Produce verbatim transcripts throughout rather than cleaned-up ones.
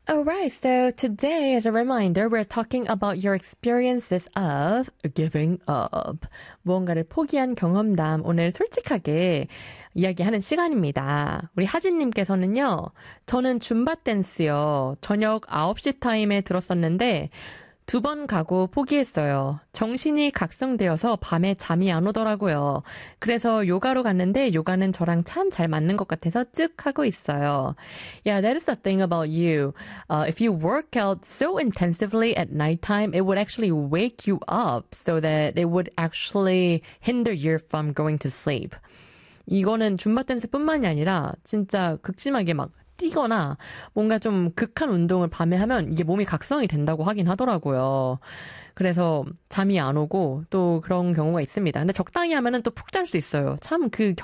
Alright, so today, as a reminder, we're talking about your experiences of giving up. 무언가를 포기한 경험담, 오늘 솔직하게 이야기하는 시간입니다. 우리 하진님께서는요, 저는 줌바 댄스요. 저녁 아홉 시 타임에 들었었는데, 두 번 가고 포기했어요. 정신이 각성되어서 밤에 잠이 안 오더라고요. 그래서 요가로 갔는데 요가는 저랑 참 잘 맞는 것 같아서 쭉 하고 있어요. Yeah, that is the thing about you. Uh, if you work out so intensively at nighttime, it would actually wake you up so that it would actually hinder you from going to sleep. 이거는 줌바 댄스뿐만이 아니라 진짜 극심하게 막 뛰거나 뭔가 좀 극한 운동을 밤에 하면 이게 몸이 각성이 된다고 하긴 하더라고요. 그래서 잠이 안 오고 또 그런 경우가 있습니다. 근데 적당히 하면은 또 푹 잘 수 있어요. 참 그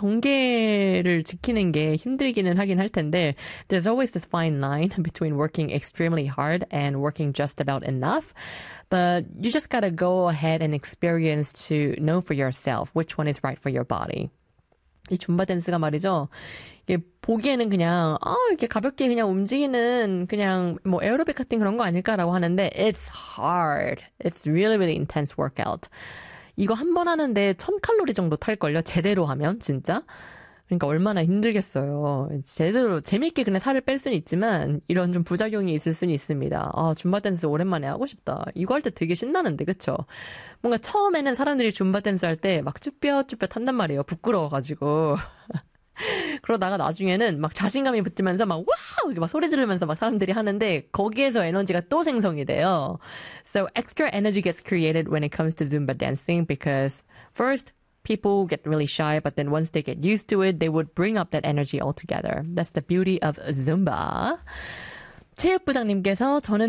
경계를 지키는 게 힘들기는 하긴 할 텐데 there's always this fine line between working extremely hard and working just about enough. But you just gotta go ahead and experience to know for yourself which one is right for your body. 이 줌바 댄스가 말이죠. 이게 보기에는 그냥 아 이렇게 가볍게 그냥 움직이는 그냥 뭐 에어로빅 같은 그런 거 아닐까라고 하는데 it's hard. It's really really intense workout. 이거 한 번 하는데 천 칼로리 정도 탈걸요. 제대로 하면 진짜. 그러니까 얼마나 힘들겠어요. 제대로 재밌게 그냥 살을 뺄 수는 있지만 이런 좀 부작용이 있을 수는 있습니다. 아 줌바 댄스 오랜만에 하고 싶다. 이거 할 때 되게 신나는데 그쵸? 뭔가 처음에는 사람들이 줌바 댄스 할 때 막 쭈뼛쭈뼛 한단 말이에요. 부끄러워가지고. 그러다가 나중에는 막 자신감이 붙으면서 막 와우 이렇게 막 소리 지르면서 막 사람들이 하는데 거기에서 에너지가 또 생성이 돼요. So extra energy gets created when it comes to Zumba dancing because first people get really shy, but then once they get used to it, they would bring up that energy altogether. That's the beauty of Zumba. 체육부장님께서 저는